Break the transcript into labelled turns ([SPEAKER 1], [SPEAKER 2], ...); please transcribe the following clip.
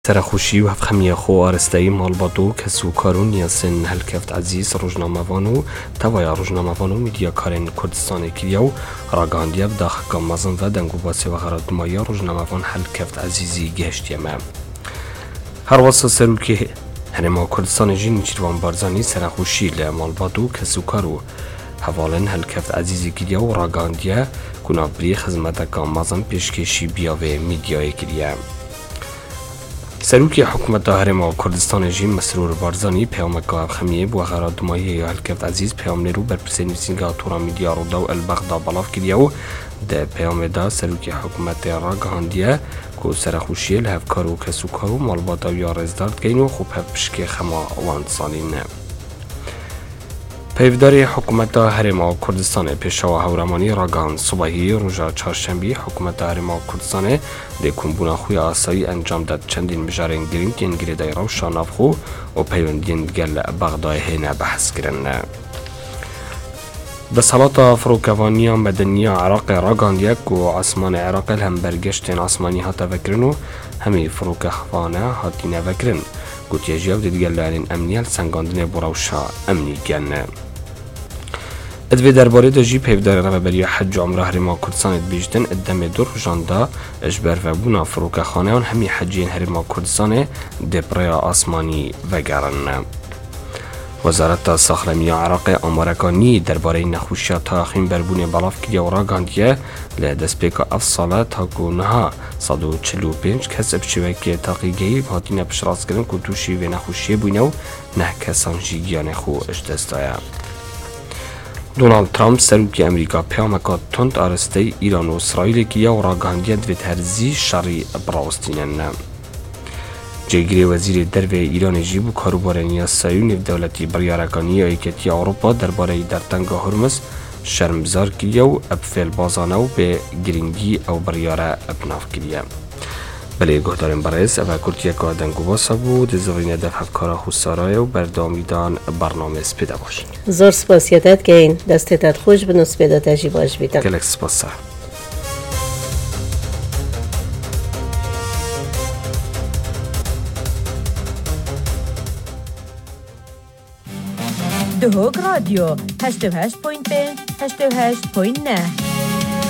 [SPEAKER 1] سرخوشی و هفخمی خو آرستایی مالباتو که سوکارون یاسن هلکفت عزیز روزنامه‌وانو توای روزنامه‌وانو میدیا کارن کردستان کلیو راگاندیا بداخل کامازن و دنگو باسی و غرات مایا روزنامه‌وان هلکفت عزیزی گشتیم. هر واسه سروکی هنما کردستان جین چیروان بارزانی سرخوشی ل مالباتو که سوکارو حوالن هلکفت عزیزی کلیو راگاندیا کنابری خدمت کامازن پیشکشی بیاوه میدیای کلیه. سروکی حکومت هرما کردستان جیم مسرور بارزانی پیامک خمیه بو غراد مایه هلکفت عزیز پیام رو بر پرسنویسینگا تورا میدیا رو دو البغدا بلاف کلیو ده پیام دا سروکی حکومت راگاندیه کو سرخوشی لهفکارو کسوکارو مالباتا یا رزدارد گینو خوب پشک خما وان سالین. پیوداری حکومت هرما کردستان پیشوا هورمانی راگان صبحی روزا چهارشنبه حکومت هرما کردستان دکونبونا خوی آسایی انجام داد چندین مجارین گرین که انگری دایرو شانافخو و پیوندین گل بغدای هینه بحث کرن. بسالات فروکوانی مدنی عراق راگاندیک و عثمان عراق هم برگشتن عثمانی هاتا وکرنو همی فروکوانه هاتینه وکرن گوتی جیاب دیدگل لعنین امنیال سنگاندن براوشا امنی گنه. ادوی درباره دجی پیودار رهبری حج عمره هرما کردستان بیشتن ادم دور جاندا اجبر و بونا فروکخانه آن همی حجین هرما کردستان دپریا آسمانی وگرن. وزارت ساخرمی عراق آمارکانی درباره نخوشیات تاخیم بربون بلاف کلیا و راگاندیه لدست پیکا افصاله تاکو نها 145 کس بچوه که تاقیگهی هاتین بشراس کرن که توشی و نخوشیه بوینو نه کسان جیگیان خو اشتستایا. دونالد ترامپ سروکی امریکا پیامکات تند آرسته ایران و اسرائیل کلیا و راگاندیه دوید هرزی شری براستینن. جگری وزیر درو ایران جیبو کاروبارنی سایون دولتی بریارکانی ایکتی اروپا درباره درتنگ هرمز شرمزار کلیه و ابفل بازانه و به گرینگی او بریاره ابناف کلیه. بله گهدارم برایز او کرتیه که دنگو باسا بود زورین دفع کارا خسارای و بردامیدان برنامه سپیده باش.
[SPEAKER 2] زور سپاسیتت که این دستتت خوش بنو سپیده تجی باش بیدم.
[SPEAKER 1] گلک سپاسا.
[SPEAKER 3] دهوگ رادیو 88.5 88.9